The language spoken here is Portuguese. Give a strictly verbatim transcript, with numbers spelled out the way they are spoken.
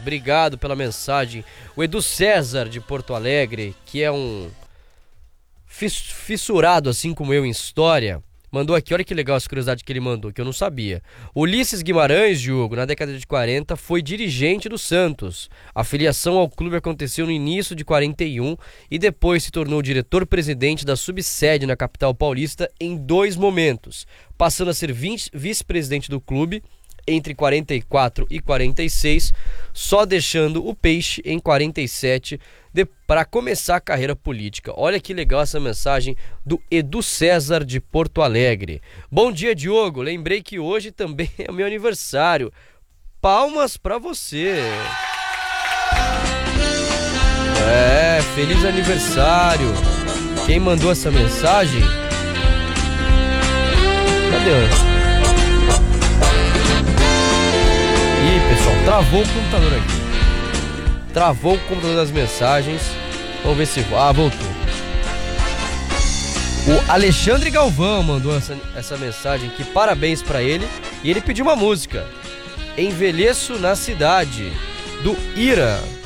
Obrigado pela mensagem. O Edu César, de Porto Alegre, que é um fiss- fissurado, assim como eu, em história, mandou aqui, olha que legal essa curiosidade que ele mandou, que eu não sabia. Ulisses Guimarães, Diogo, na década de quarenta, foi dirigente do Santos. A filiação ao clube aconteceu no início de quarenta e um e depois se tornou diretor-presidente da subsede na capital paulista em dois momentos, passando a ser vice- vice-presidente do clube entre quarenta e quatro e quarenta e seis, só deixando o Peixe em quarenta e sete para começar a carreira política. Olha que legal essa mensagem do Edu César, de Porto Alegre. Bom dia, Diogo. Lembrei que hoje também é o meu aniversário. Palmas pra você. É, feliz aniversário. Quem mandou essa mensagem? Cadê? Ih, pessoal, travou o computador aqui. Travou o computador das mensagens. Vamos ver se... Ah, voltou. O Alexandre Galvão mandou essa, essa mensagem aqui. Parabéns pra ele. E ele pediu uma música. Envelheço na Cidade, do Ira.